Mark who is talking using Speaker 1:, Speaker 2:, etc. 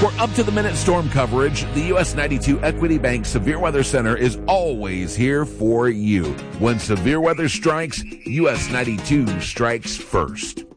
Speaker 1: For up-to-the-minute storm coverage, the US 92 Equity Bank Severe Weather Center is always here for you. When severe weather strikes, US 92 strikes first.